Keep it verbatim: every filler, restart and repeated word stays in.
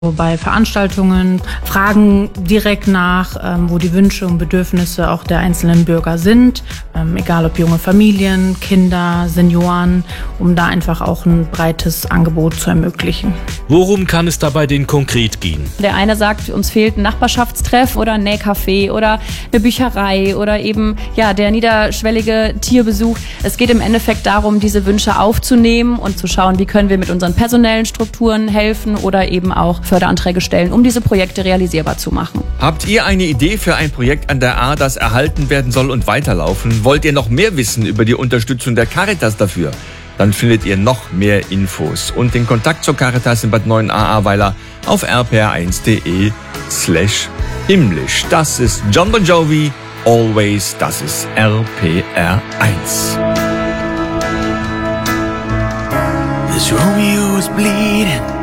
Bei Veranstaltungen fragen direkt nach, ähm, wo die Wünsche und Bedürfnisse auch der einzelnen Bürger sind, ähm, egal ob junge Familien, Kinder, Senioren, um da einfach auch ein breites Angebot zu ermöglichen. Worum kann es dabei denn konkret gehen? Der eine sagt, uns fehlt ein Nachbarschaftstreff oder ein Nähcafé oder eine Bücherei oder eben ja der niederschwellige Tierbesuch. Es geht im Endeffekt darum, diese Wünsche aufzunehmen und zu schauen, wie können wir mit unseren personellen Strukturen helfen oder eben auch Förderanträge stellen, um diese Projekte realisierbar zu machen. Habt ihr eine Idee für ein Projekt an der A, das erhalten werden soll und weiterlaufen? Wollt ihr noch mehr wissen über die Unterstützung der Caritas dafür? Dann findet ihr noch mehr Infos und den Kontakt zur Caritas in Bad Neuenahr-Ahrweiler auf r p r eins punkt d e slash himmlisch. Das ist John Bon Jovi, Always, das ist R P R eins. This Romeo is bleeding.